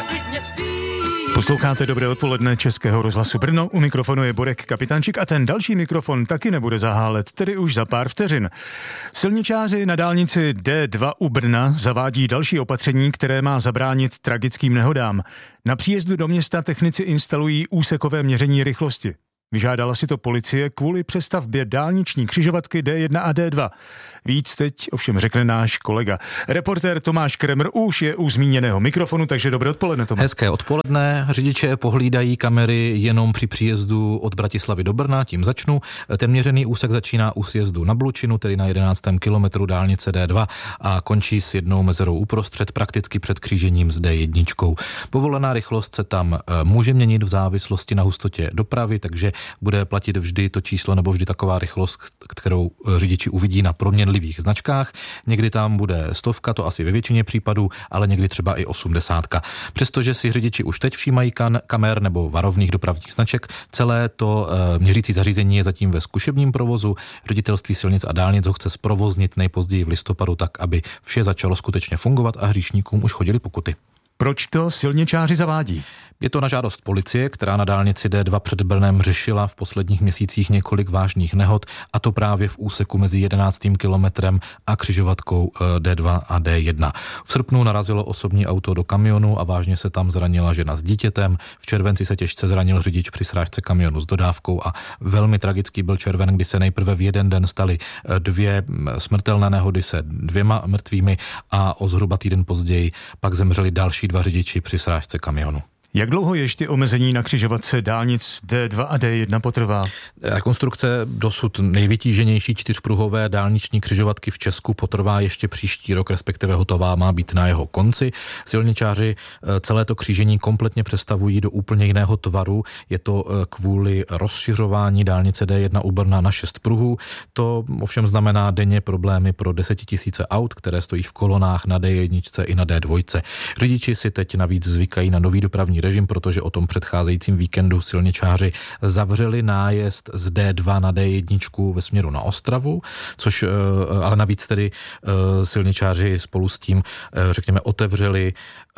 Posloucháte Dobré odpoledne Českého rozhlasu Brno, u mikrofonu je Borek Kapitánčik a ten další mikrofon taky nebude zahálet, tedy už za pár vteřin. Silničáři na dálnici D2 u Brna zavádí další opatření, které má zabránit tragickým nehodám. Na příjezdu do města technici instalují úsekové měření rychlosti. Vyžádala si to policie kvůli přestavbě dálniční křižovatky D1 a D2. Víc teď ovšem řekne náš kolega. Reportér Tomáš Kremr už je u zmíněného mikrofonu, takže dobré odpoledne, Tomáš. Hezké odpoledne. Řidiče pohlídají kamery jenom při příjezdu od Bratislavy do Brna, tím začnu. Ten měřený úsek začíná u sjezdu na Blučinu, tedy na 11. kilometru dálnice D2 a končí s jednou mezerou uprostřed, prakticky před křížením s D1. Povolená rychlost se tam může měnit v závislosti na hustotě dopravy, takže bude platit vždy to číslo nebo vždy taková rychlost, kterou řidiči uvidí na proměnlivých značkách. Někdy tam bude 100, to asi ve většině případů, ale někdy třeba i 80. Přestože si řidiči už teď všímají kamer nebo varovných dopravních značek, celé to měřící zařízení je zatím ve zkušebním provozu. Ředitelství silnic a dálnic ho chce zprovoznit nejpozději v listopadu tak, aby vše začalo skutečně fungovat a hříšníkům už chodily pokuty. Proč to silničáři zavádí? Je to na žádost policie, která na dálnici D2 před Brnem řešila v posledních měsících několik vážných nehod, a to právě v úseku mezi 11. kilometrem a křižovatkou D2 a D1. V srpnu narazilo osobní auto do kamionu a vážně se tam zranila žena s dítětem. V červenci se těžce zranil řidič při srážce kamionu s dodávkou a velmi tragický byl červen, kdy se nejprve v jeden den staly 2 smrtelné nehody se 2 mrtvými a o zhruba týden později pak zemřeli další 2 řidiči při srážce kamionu. Jak dlouho ještě omezení na křižovatce dálnic D2 a D1 potrvá? Rekonstrukce dosud nejvytíženější 4pruhové dálniční křižovatky v Česku potrvá ještě příští rok, respektive hotová má být na jeho konci. Silničáři celé to křížení kompletně přestavují do úplně jiného tvaru. Je to kvůli rozšiřování dálnice D1 u Brna na 6 pruhů. To ovšem znamená denně problémy pro 10 000 aut, které stojí v kolonách na D1 i na D2. Řidiči si teď navíc zvykají na nový dopravní režim, protože o tom předcházejícím víkendu silničáři zavřeli nájezd z D2 na D1 ve směru na Ostravu, což ale navíc tedy silničáři spolu s tím, řekněme, otevřeli,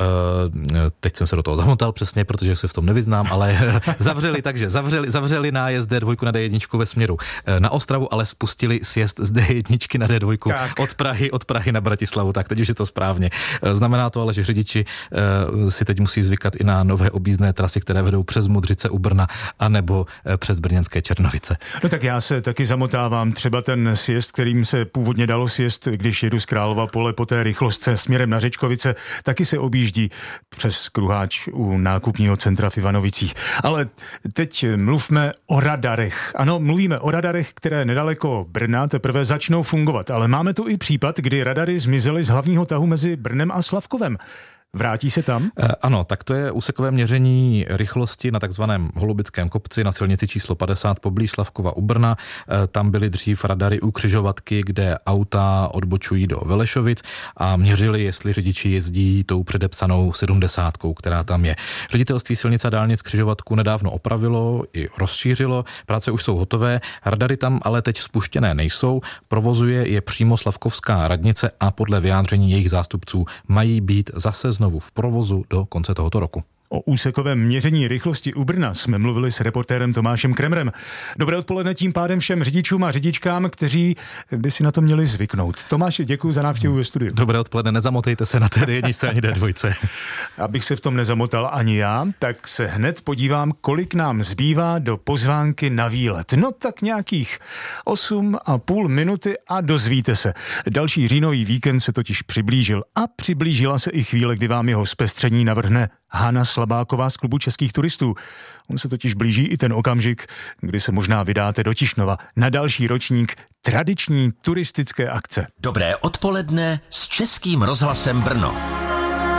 teď jsem se do toho zamotal přesně, protože se v tom nevyznám, ale zavřeli nájezd D2 na D1 ve směru na Ostravu, ale spustili sjezd z D1 na D2 od Prahy na Bratislavu, tak teď už je to správně. Znamená to ale, že řidiči si teď musí zvykat i na nové objízdné trasy, které vedou přes Modřice u Brna anebo přes brněnské Černovice. No tak já se taky zamotávám, třeba ten sjezd, kterým se původně dalo sjezd, když jedu z Králova Pole po té rychlostce směrem na Řečkovice, taky se objíždí přes Kruháč u nákupního centra v Ivanovicích. Ale teď mluvme o radarech. Ano, mluvíme o radarech, které nedaleko Brna teprve začnou fungovat, ale máme tu i případ, kdy radary zmizely z hlavního tahu mezi Brnem a Slavkovem. Vrátí se tam? Ano, tak to je úsekové měření rychlosti na takzvaném Holubickém kopci na silnici číslo 50 poblíž Slavkova u Brna. Tam byly dřív radary u křižovatky, kde auta odbočují do Velešovic a měřili, jestli řidiči jezdí tou předepsanou 70, která tam je. Ředitelství silnic a dálnic křižovatku nedávno opravilo i rozšířilo, práce už jsou hotové, radary tam ale teď spuštěné nejsou, provozuje je přímo Slavkovská radnice a podle vyjádření jejich zástupců mají být zase znovu v provozu do konce tohoto roku. O úsekovém měření rychlosti u Brna jsme mluvili s reportérem Tomášem Kremrem. Dobré odpoledne tím pádem všem řidičům a řidičkám, kteří by si na to měli zvyknout. Tomáši, děkuji za návštěvu ve studiu. Dobré odpoledne, nezamotejte se na té D1 ani D2. Abych se v tom nezamotal ani já, tak se hned podívám, kolik nám zbývá do pozvánky na výlet. No tak nějakých 8,5 minuty a dozvíte se. Další říjnový víkend se totiž přiblížil a přiblížila se i chvíle, kdy vám jeho zpestření navrhne Hana Slabáková z Klubu českých turistů. On se totiž blíží i ten okamžik, kdy se možná vydáte do Tišnova na další ročník tradiční turistické akce. Dobré odpoledne s Českým rozhlasem Brno.